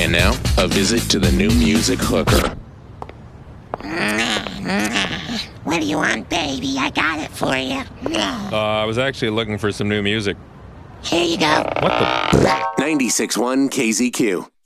And now, a visit to the New Music Hooker. What do you want, baby? I got it for you. I was actually looking for some new music. Here you go. What the? 96.1 KZQ.